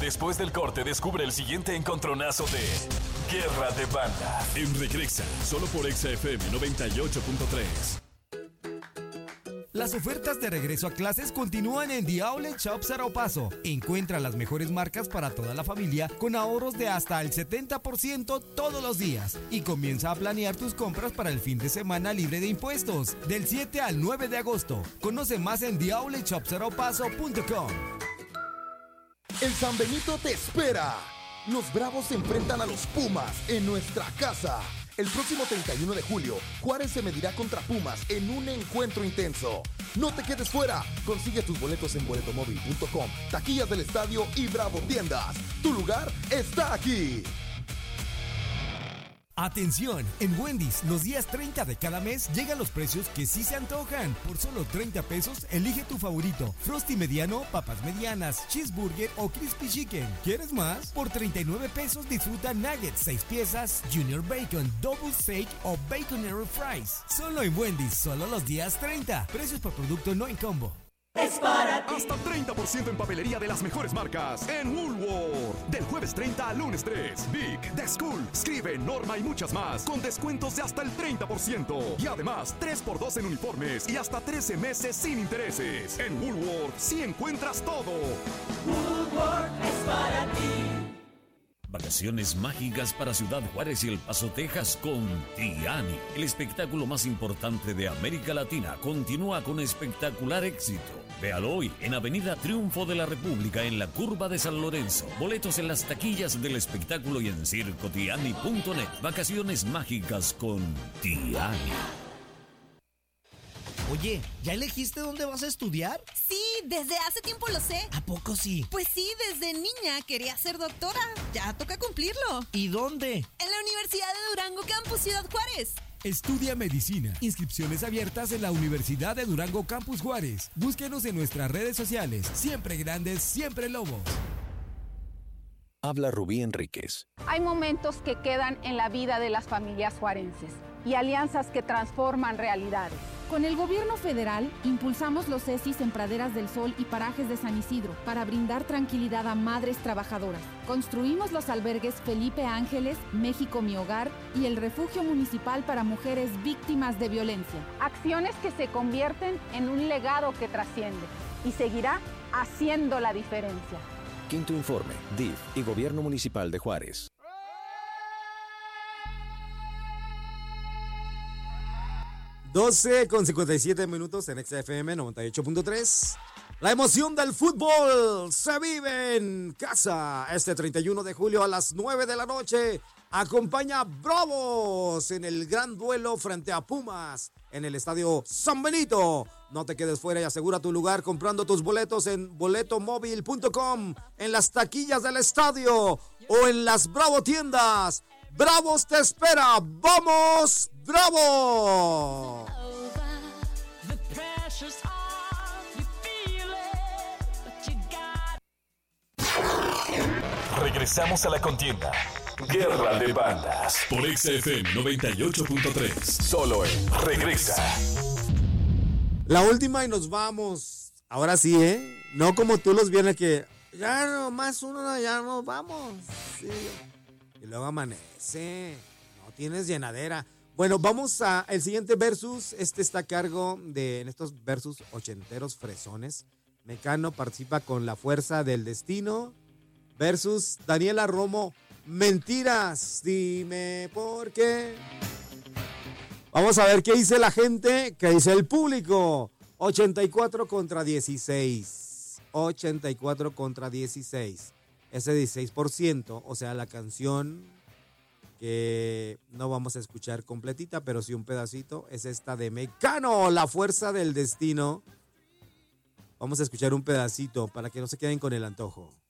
Después del corte, descubre el siguiente encontronazo de Guerra de Banda. En Regresa, solo por Exa FM 98.3. Las ofertas de regreso a clases continúan en The Outlet Shop Cerro Paso. Encuentra las mejores marcas para toda la familia con ahorros de hasta el 70% todos los días. Y comienza a planear tus compras para el fin de semana libre de impuestos, del 7 al 9 de agosto. Conoce más en theoutletshopcerropaso.com. El San Benito te espera. Los Bravos se enfrentan a los Pumas en nuestra casa. El próximo 31 de julio, Juárez se medirá contra Pumas en un encuentro intenso. No te quedes fuera. Consigue tus boletos en boletomóvil.com, taquillas del estadio y Bravo Tiendas. Tu lugar está aquí. Atención, en Wendy's, los días 30 de cada mes llegan los precios que sí se antojan. Por solo 30 pesos, elige tu favorito. Frosty mediano, papas medianas, cheeseburger o crispy chicken. ¿Quieres más? Por 39 pesos disfruta nuggets, 6 piezas, junior bacon, double steak o baconero fries. Solo en Wendy's, solo los días 30. Precios por producto, no en combo. Es para ti. Hasta 30% en papelería de las mejores marcas en Woolworth. Del jueves 30 al lunes 3. Big, The School, Scribe, Norma y muchas más. Con descuentos de hasta el 30%. Y además, 3x2 en uniformes y hasta 13 meses sin intereses. En Woolworth sí encuentras todo. Woolworth es para ti. Vacaciones mágicas para Ciudad Juárez y El Paso, Texas con Tiani. El espectáculo más importante de América Latina continúa con espectacular éxito. Véalo hoy en Avenida Triunfo de la República en la Curva de San Lorenzo. Boletos en las taquillas del espectáculo y en circotiani.net. Vacaciones mágicas con Tiani. Oye, ¿ya elegiste dónde vas a estudiar? Sí, desde hace tiempo lo sé. ¿A poco sí? Pues sí, desde niña quería ser doctora. Ya toca cumplirlo. ¿Y dónde? En la Universidad de Durango, Campus Ciudad Juárez. Estudia medicina. Inscripciones abiertas en la Universidad de Durango, Campus Juárez. Búsquenos en nuestras redes sociales. Siempre grandes, siempre lobos. Habla Rubí Enríquez. Hay momentos que quedan en la vida de las familias juarenses y alianzas que transforman realidades. Con el gobierno federal, impulsamos los CECIS en Praderas del Sol y parajes de San Isidro para brindar tranquilidad a madres trabajadoras. Construimos los albergues Felipe Ángeles, México Mi Hogar y el refugio municipal para mujeres víctimas de violencia. Acciones que se convierten en un legado que trasciende y seguirá haciendo la diferencia. Quinto informe, DIF y Gobierno Municipal de Juárez. Con 57 minutos en XFM 98.3. La emoción del fútbol se vive en casa este 31 de julio a las 9 de la noche. Acompaña a Bravos en el gran duelo frente a Pumas en el Estadio San Benito. No te quedes fuera y asegura tu lugar comprando tus boletos en boletomóvil.com, en las taquillas del estadio o en las Bravo Tiendas. ¡Bravos te espera! ¡Vamos, Bravo! Regresamos a la contienda. Guerra de Bandas. Por Exa FM 98.3. Solo en Regresa. La última y nos vamos. Ahora sí, ¿eh? No como tú los viernes que ya nomás uno, ya nos vamos. Sí. Y luego amanece. No tienes llenadera. Bueno, vamos a el siguiente versus. Este está a cargo de, en estos versus ochenteros fresones. Mecano participa con La Fuerza del Destino. Versus Daniela Romo. Mentiras. Dime por qué. Vamos a ver qué dice la gente, qué dice el público. 84 contra 16. 84 contra 16. Ese 16%, o sea, la canción que no vamos a escuchar completita, pero sí un pedacito, es esta de Mecano, La Fuerza del Destino. Vamos a escuchar un pedacito para que no se queden con el antojo.